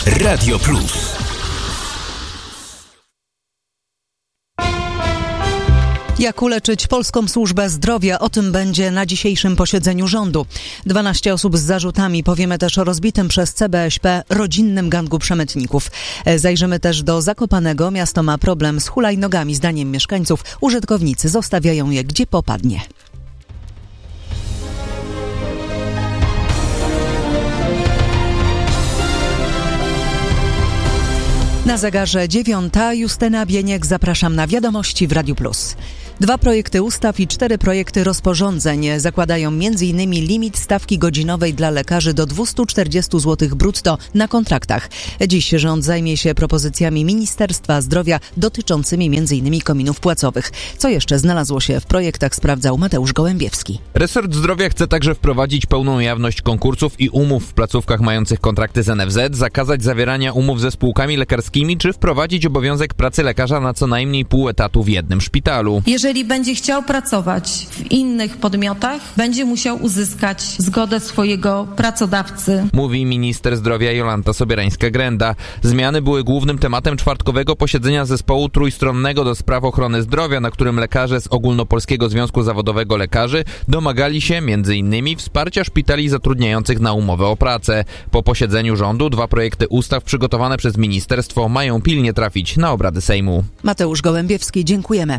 Radio Plus. Jak uleczyć polską służbę zdrowia? O tym będzie na dzisiejszym posiedzeniu rządu. 12 osób z zarzutami. Powiemy też o rozbitym przez CBŚP rodzinnym gangu przemytników. Zajrzymy też do Zakopanego. Miasto ma problem z hulajnogami. Zdaniem mieszkańców użytkownicy zostawiają je gdzie popadnie. Na zegarze 9:00. Justyna Bieniek, zapraszam na wiadomości w Radiu Plus. 2 projekty ustaw i 4 projekty rozporządzeń zakładają m.in. limit stawki godzinowej dla lekarzy do 240 zł brutto na kontraktach. Dziś rząd zajmie się propozycjami Ministerstwa Zdrowia dotyczącymi m.in. kominów płacowych. Co jeszcze znalazło się w projektach, sprawdzał Mateusz Gołębiewski. Resort Zdrowia chce także wprowadzić pełną jawność konkursów i umów w placówkach mających kontrakty z NFZ, zakazać zawierania umów ze spółkami lekarskimi czy wprowadzić obowiązek pracy lekarza na co najmniej pół etatu w jednym szpitalu. Jeżeli będzie chciał pracować w innych podmiotach, będzie musiał uzyskać zgodę swojego pracodawcy. Mówi minister zdrowia Jolanta Sobierańska-Grenda. Zmiany były głównym tematem czwartkowego posiedzenia zespołu trójstronnego do spraw ochrony zdrowia, na którym lekarze z Ogólnopolskiego Związku Zawodowego Lekarzy domagali się m.in. wsparcia szpitali zatrudniających na umowę o pracę. Po posiedzeniu rządu 2 projekty ustaw przygotowane przez ministerstwo mają pilnie trafić na obrady Sejmu. Mateusz Gołębiewski, dziękujemy.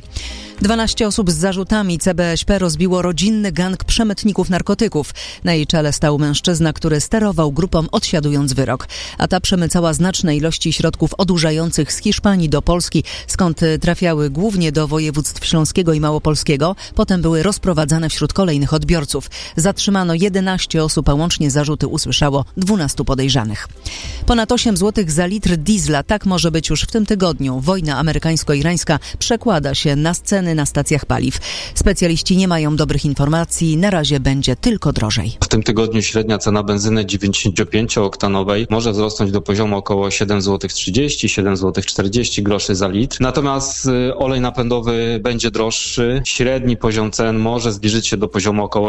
12 osób z zarzutami. CBŚP rozbiło rodzinny gang przemytników narkotyków. Na jej czele stał mężczyzna, który sterował grupą, odsiadując wyrok. A ta przemycała znaczne ilości środków odurzających z Hiszpanii do Polski, skąd trafiały głównie do województw śląskiego i małopolskiego. Potem były rozprowadzane wśród kolejnych odbiorców. Zatrzymano 11 osób, a łącznie zarzuty usłyszało 12 podejrzanych. Ponad 8 zł za litr diesla. Tak może być już w tym tygodniu. Wojna amerykańsko-irańska przekłada się na ceny na stacjach paliw. Specjaliści nie mają dobrych informacji. Na razie będzie tylko drożej. W tym tygodniu średnia cena benzyny 95-oktanowej może wzrosnąć do poziomu około 7,30 zł, 7,40 zł za litr. Natomiast olej napędowy będzie droższy. Średni poziom cen może zbliżyć się do poziomu około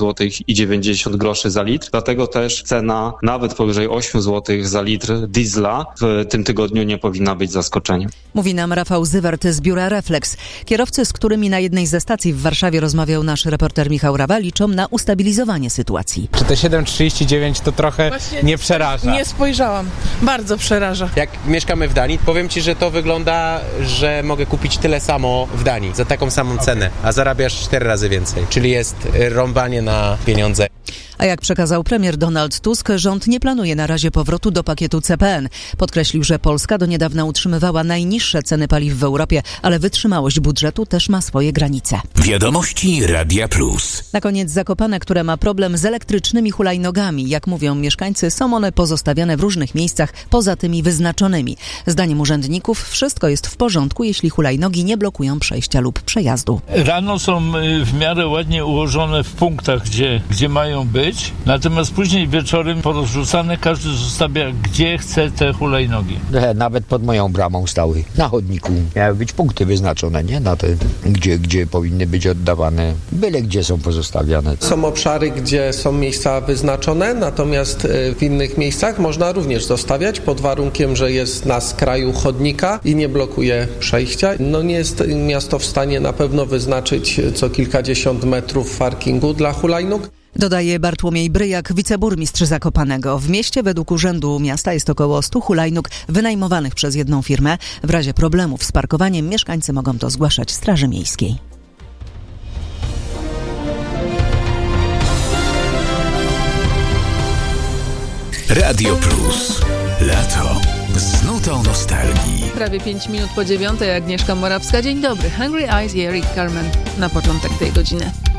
7,90 zł za litr. Dlatego też cena nawet powyżej 8 zł za litr diesla w tym tygodniu nie powinna być zaskoczeniem. Mówi nam Rafał Zywart z biura Reflex. Kierowcy, z którymi na jednej ze stacji w Warszawie rozmawiał nasz reporter Michał Rawa, liczą na ustabilizowanie sytuacji. Czy te 7,39 to trochę właśnie nie przeraża? Nie spojrzałam. Bardzo przeraża. Jak mieszkamy w Danii, powiem Ci, że to wygląda, że mogę kupić tyle samo w Danii za taką samą cenę, a zarabiasz 4 razy więcej. Czyli jest rąbanie na pieniądze. A jak przekazał premier Donald Tusk, rząd nie planuje na razie powrotu do pakietu CPN. Podkreślił, że Polska do niedawna utrzymywała najniższe ceny paliw w Europie, ale wytrzymałość budżetu też ma swoje granice. Wiadomości Radia Plus. Na koniec Zakopane, które ma problem z elektrycznymi hulajnogami. Jak mówią mieszkańcy, są one pozostawiane w różnych miejscach poza tymi wyznaczonymi. Zdaniem urzędników wszystko jest w porządku, jeśli hulajnogi nie blokują przejścia lub przejazdu. Rano są w miarę ładnie ułożone w punktach, gdzie mają być. Natomiast później wieczorem porozrzucane, każdy zostawia gdzie chce te hulajnogi. Nawet pod moją bramą stały. Na chodniku miały być punkty wyznaczone, nie? Na te, gdzie powinny być oddawane. Byle gdzie są pozostawiane. Są obszary, gdzie są miejsca wyznaczone, natomiast w innych miejscach można również zostawiać pod warunkiem, że jest na skraju chodnika i nie blokuje przejścia. Nie jest miasto w stanie na pewno wyznaczyć co kilkadziesiąt metrów parkingu dla hulajnóg. Dodaje Bartłomiej Bryjak, wiceburmistrz Zakopanego. W mieście według Urzędu Miasta jest około 100 hulajnóg wynajmowanych przez jedną firmę. W razie problemów z parkowaniem mieszkańcy mogą to zgłaszać Straży Miejskiej. Radio Plus. Lato z nutą nostalgii. Prawie 5 minut po 9:00, Agnieszka Morawska. Dzień dobry. Hungry Eyes i Eric Carmen na początek tej godziny.